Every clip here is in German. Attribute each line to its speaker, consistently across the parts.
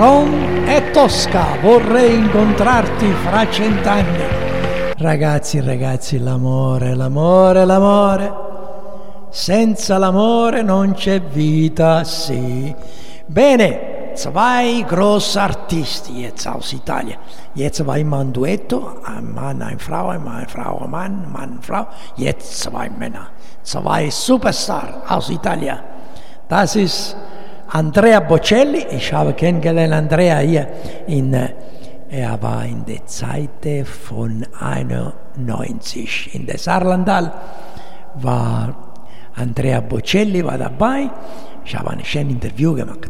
Speaker 1: Rom e Tosca, vorrei incontrarti fra 100 anni. Ragazzi, l'amore. Senza l'amore non c'è vita, sì. Bene, zwei große Artisti jetzt aus Italien. Jetzt war immer ein Duetto, ein Mann, eine Frau, eine Frau, ein Mann, Mann, Frau. Jetzt zwei Männer, zwei Superstars aus Italien. Das ist Andrea Bocelli. Ich habe kennengelernt Andrea hier er war in der Zeit von 91 in der Saarlandal, war Andrea Bocelli war dabei. Ich habe ein schönes Interview gemacht.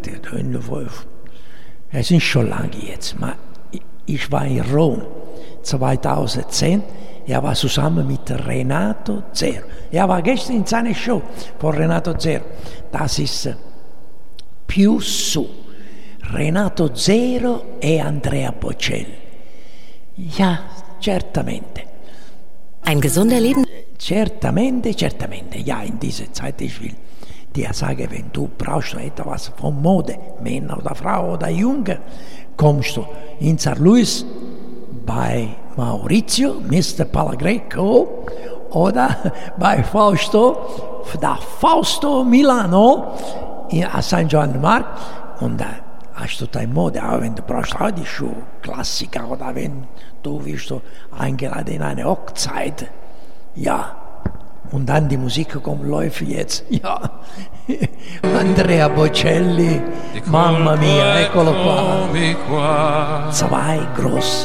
Speaker 1: Es ist schon lange jetzt, aber ich war in Rom 2010. Er war zusammen mit Renato Zero. Er war gestern in seiner Show von Renato Zero. Das ist più su. Renato Zero e Andrea Bocelli. Ja, certamente.
Speaker 2: Ein gesunder Leben.
Speaker 1: Certamente. Ja, in dieser Zeit, ich will dir sagen, wenn du brauchst etwas von Mode, Männer oder Frau oder Junge, kommst du in St. Louis bei Maurizio, Mr. Palagreco, oder bei Fausto, da Fausto Milano, a San Giovanni Mark, und da hast du deine Mode, auch wenn du brauchst auch die Schuhe, Klassiker, oder wenn du wirst eingeladen in eine Hochzeit, ja, und dann die Musik läuft jetzt, ja, Andrea Bocelli, mamma mia, eccolo qua, zwei groß.